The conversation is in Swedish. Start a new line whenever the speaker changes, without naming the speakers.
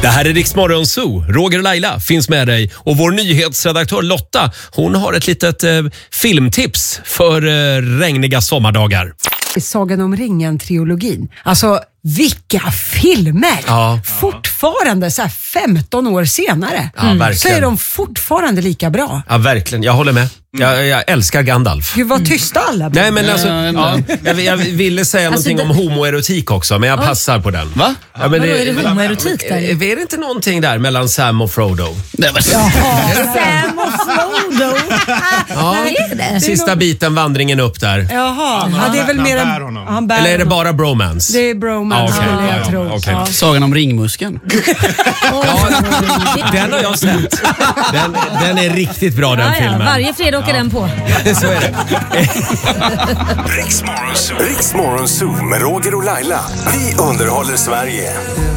Det här är Rix Morgon Zoo. Roger och Laila finns med dig. Och vår nyhetsredaktör Lotta, hon har ett litet filmtips för regniga sommardagar.
Sagan om ringen-trilogin. Alltså, vilka filmer!
Ja.
Fortfarande, så här 15 år senare.
Ja, verkligen.
Så är de fortfarande lika bra.
Ja, verkligen. Jag håller med. Jag älskar Gandalf.
Gud, vad tysta alla.
Nej, men alltså, jag ville säga någonting om homoerotik också, men jag passar på den.
Va?
Ja, men
Vadå, är det homoerotik där?
Är det inte någonting där mellan Sam och Frodo?
Sam och Frodo.
Ja,
Är det?
sista biten, vandringen upp där.
Jaha, det är väl mer
bär
en...
honom.
Han bär
Eller är det
honom.
bara bromance?
Det är bromance,
Ja, okej.
skulle jag tro.
okej.
Ja.
Sagan om ringmuskeln.
Den har jag sett. Den är riktigt bra, den filmen.
Varje fredag åker den på.
Så är det.
Riks Morgon Zoo med Roger och Laila. Vi underhåller Sverige.